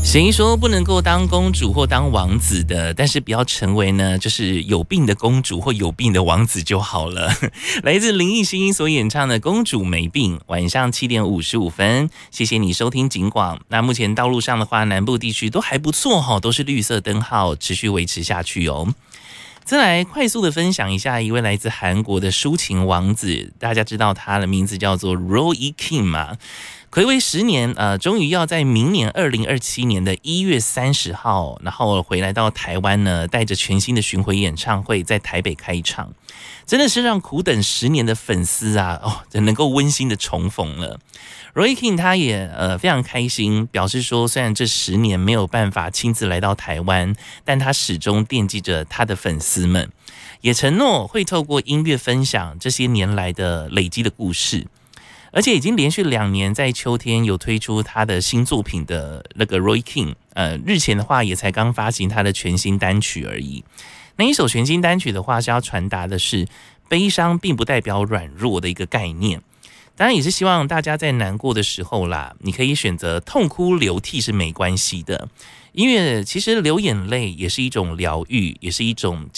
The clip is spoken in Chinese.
谁说不能够当公主或当王子的？但是不要成为呢，就是有病的公主或有病的王子就好了。来自林奕欣所演唱的《公主没病》，晚上7点55分。谢谢你收听警广。那目前道路上的话，南部地区都还不错哈，都是绿色灯号，持续维持下去哦。再来快速的分享一下一位来自韩国的抒情王子，大家知道他的名字叫做 Roy Kim 嘛？睽违10年，终于要在明年2027年的1月30号，然后回来到台湾呢，带着全新的巡回演唱会在台北开场，真的是让苦等10年的粉丝啊，能够温馨的重逢了。Roy King 他也非常开心，表示说虽然这10年没有办法亲自来到台湾，但他始终惦记着他的粉丝们，也承诺会透过音乐分享这些年来的累积的故事。而且已经连续2年在秋天有推出他的新作品的那个 Roy King， 日前的话也才刚发行他的全新单曲而已。那一首全新单曲的话是要传达的是悲伤并不代表软弱的一个概念。当然也是希望大家在难过的时候啦，你可以选择痛哭流涕是没关系的，因为其实流眼泪也是一种疗愈，也是一种